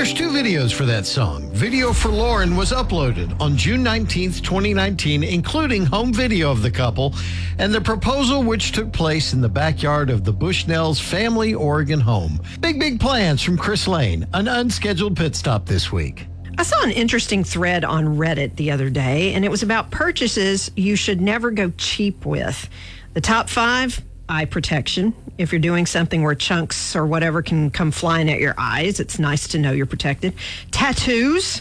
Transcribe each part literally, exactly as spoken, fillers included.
there's two videos for that song. Video for Lauren was uploaded on June nineteenth, twenty nineteen, including home video of the couple and the proposal, which took place in the backyard of the Bushnell's family Oregon home. Big, big plans from Chris Lane, an unscheduled pit stop this week. I saw an interesting thread on Reddit the other day, and it was about purchases you should never go cheap with. The top five: eye protection. If you're doing something where chunks or whatever can come flying at your eyes, it's nice to know you're protected. Tattoos,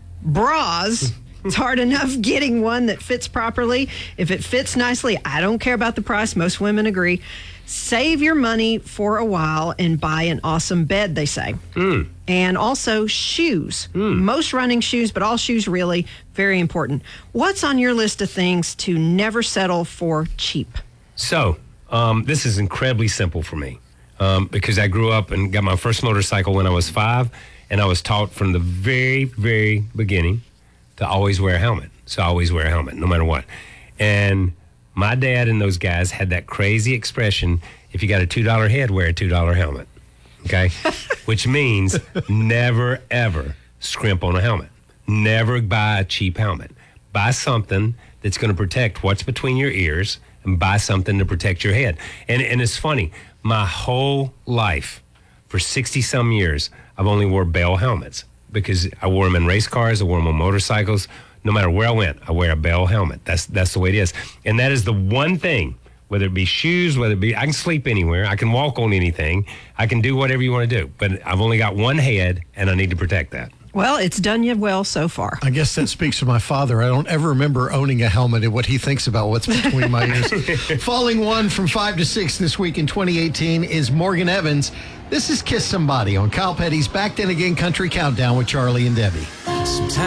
bras. It's hard enough getting one that fits properly. If it fits nicely, I don't care about the price. Most women agree. Save your money for a while and buy an awesome bed, they say. Mm. And also shoes. Mm. Most running shoes, but all shoes really, very important. What's on your list of things to never settle for cheap? So, um, this is incredibly simple for me um, because I grew up and got my first motorcycle when I was five, and I was taught from the very, very beginning to always wear a helmet. So I always wear a helmet, no matter what. And my dad and those guys had that crazy expression, if you got a two dollar head, wear a two dollar helmet, okay? Which means never, ever scrimp on a helmet. Never buy a cheap helmet. Buy something that's going to protect what's between your ears, and buy something to protect your head. And and it's funny, my whole life, for sixty-some years, I've only wore Bell helmets because I wore them in race cars, I wore them on motorcycles. No matter where I went, I wear a Bell helmet. That's that's the way it is. And that is the one thing, whether it be shoes, whether it be, I can sleep anywhere, I can walk on anything, I can do whatever you want to do. But I've only got one head, and I need to protect that. Well, it's done you well so far. I guess that speaks to my father. I don't ever remember owning a helmet and what he thinks about what's between my ears. Falling one from five to six this week in twenty eighteen is Morgan Evans. This is Kiss Somebody on Kyle Petty's Back Then Again Country Countdown with Charlie and Debbie. Sometimes